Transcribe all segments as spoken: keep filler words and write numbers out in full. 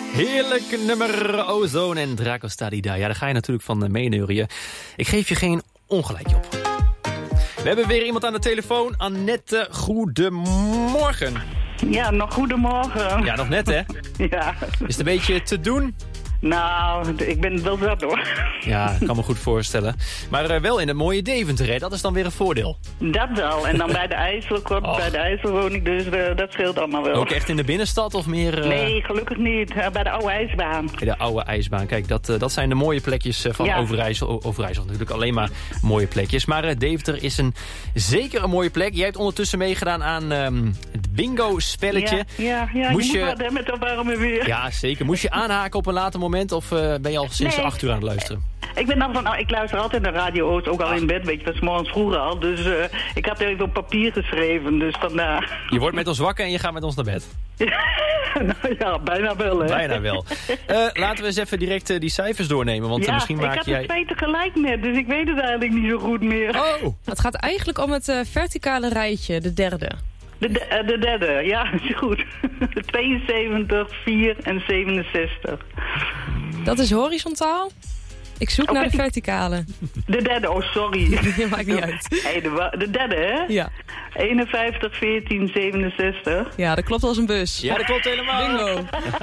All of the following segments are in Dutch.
Heerlijk nummer Ozone en Draco Stadida. Ja, daar ga je natuurlijk van uh, meeneurien. Ik geef je geen ongelijkje op. We hebben weer iemand aan de telefoon. Annette, goedemorgen. Ja, nog goedemorgen. Ja, nog net hè? Ja. Is het een beetje te doen? Nou, ik ben wel zat hoor. Ja, ik kan me goed voorstellen. Maar uh, wel in het mooie Deventer, hè? Dat is dan weer een voordeel. Dat wel. En dan bij de IJssel, kort oh. bij de IJssel woon ik, dus uh, dat scheelt allemaal wel. Ook echt in de binnenstad of meer... Uh... Nee, gelukkig niet. Uh, bij de oude ijsbaan. De oude ijsbaan. Kijk, dat, uh, dat zijn de mooie plekjes uh, van ja. Overijssel. Overijssel natuurlijk alleen maar mooie plekjes. Maar uh, Deventer is een, zeker een mooie plek. Jij hebt ondertussen meegedaan aan um, het bingo-spelletje. Ja, ja, ja. Moest je je moet wat, hè, met dat warme weer. Ja, zeker. Moest je aanhaken op een later moment of uh, ben je al sinds nee. acht uur aan het luisteren? Ik ben dan van, nou, ik luister altijd naar Radio, ook al in bed, weet je, dat is morgens vroeger al. Dus uh, ik had even op papier geschreven, dus vandaar. Je wordt met ons wakker en je gaat met ons naar bed. Nou ja, bijna wel, hè. Bijna wel. Uh, laten we eens even direct uh, die cijfers doornemen, want ja, uh, misschien maak jij... ik had er twee tegelijk net, dus ik weet het eigenlijk niet zo goed meer. Oh! Het gaat eigenlijk om het uh, verticale rijtje, de derde. De, de, uh, de derde, ja, is goed. tweeënzeventig, vier en zevenenzestig. Dat is horizontaal? Ik zoek okay. naar de verticale. De derde, oh sorry. Dat maakt niet uit. Hey, de, de derde, hè? Ja. eenenvijftig, veertien, zevenenzestig. Ja, dat klopt als een bus. Ja, dat klopt helemaal. Bingo.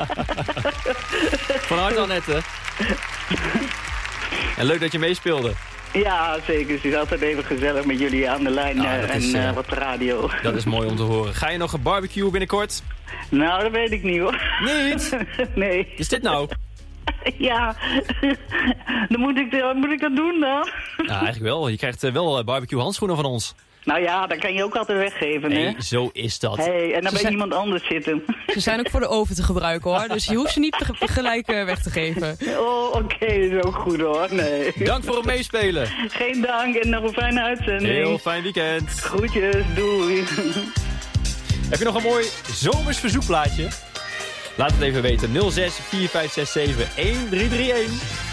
Van harte, Annette. En leuk dat je meespeelde. Ja, zeker. Het is altijd even gezellig met jullie aan de lijn nou, en is, uh, op de radio. Dat is mooi om te horen. Ga je nog een barbecue binnenkort? Nou, dat weet ik niet hoor. Niet? Nee. Is dit nou? Ja, dan moet ik, wat moet ik dat doen dan? Ja, eigenlijk wel. Je krijgt uh, wel uh, barbecue handschoenen van ons. Nou ja, dat kan je ook altijd weggeven, hè? Nee, zo is dat. Hey, en dan ben zijn... iemand anders zitten. Ze zijn ook voor de oven te gebruiken, hoor. Dus je hoeft ze niet gelijk uh, weg te geven. Oh, oké, okay, dat is ook goed, hoor. Nee. Dank voor het meespelen. Geen dank en nog een fijne uitzending. Heel fijn weekend. Groetjes, doei. Heb je nog een mooi zomers verzoekplaatje? Laat het even weten. nul zes vier vijf zes zeven een drie drie een.